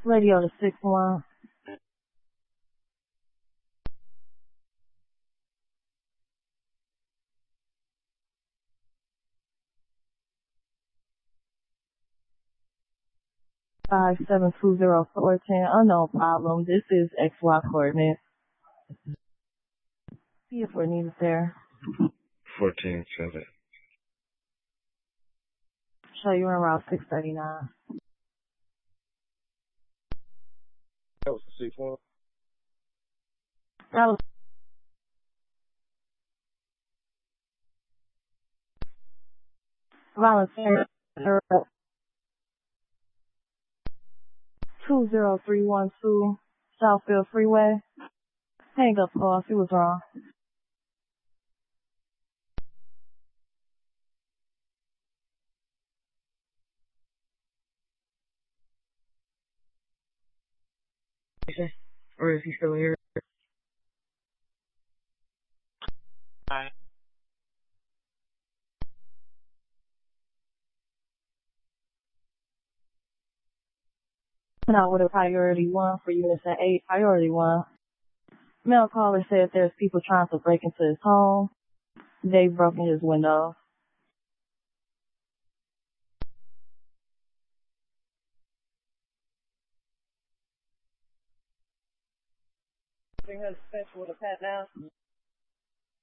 Radio to 6-1. Five 72014. Unknown problem. This is XY coordinate. See if we're needed there. 14-7. Show you in route 639. That was the 6-1. That was volunteer 20312 Southfield Freeway. Hang up call. She was wrong. Or is he still here? Hi. Out with a priority 1 for units at 8. Priority 1. Male caller said there's people trying to break into his home. They've broken his window. Has a with a pat now.